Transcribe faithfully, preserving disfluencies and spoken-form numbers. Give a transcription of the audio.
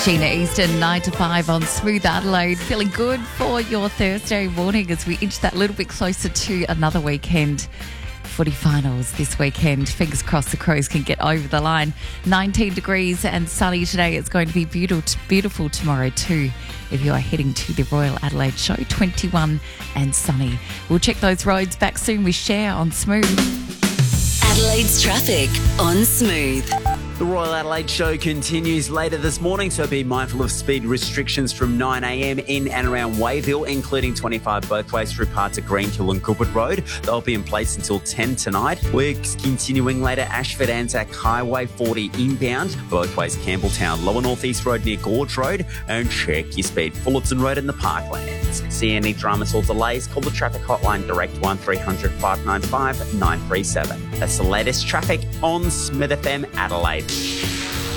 Sheena Easton, nine to five on Smooth Adelaide. Feeling good for your Thursday morning as we inch that little bit closer to another weekend. Footy finals this weekend. Fingers crossed the Crows can get over the line. nineteen degrees and sunny today. It's going to be beautiful, beautiful tomorrow too if you are heading to the Royal Adelaide Show. twenty-one and sunny. We'll check those roads back soon with Cher on Smooth. Adelaide's traffic on Smooth. The Royal Adelaide Show continues later this morning, so be mindful of speed restrictions from nine a.m. in and around Wayville, including twenty-five both ways through parts of Greenhill and Goodwood Road. They'll be in place until ten tonight. We're continuing later Ashford Anzac Highway forty inbound, both ways Campbelltown, Lower North East Road near Gorge Road, and check your speed Fullerton Road in the Parklands. See any dramas or delays, call the traffic hotline direct one three hundred five nine five nine three seven. That's the latest traffic on Smith F M Adelaide.